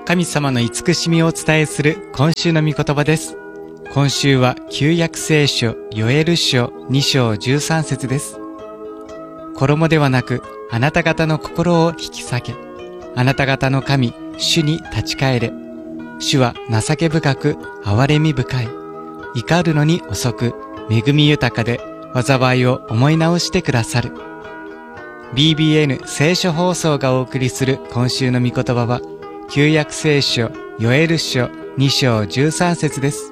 神様の慈しみをお伝えする今週の御言葉です。今週は旧約聖書ヨエル書2章13節です。衣ではなくあなた方の心を引き裂け、あなた方の神主に立ち返れ。主は情け深く憐れみ深い、怒るのに遅く恵み豊かで災いを思い直してくださる。 BBN 聖書放送がお送りする今週の御言葉は旧約聖書ヨエル書2章13節です。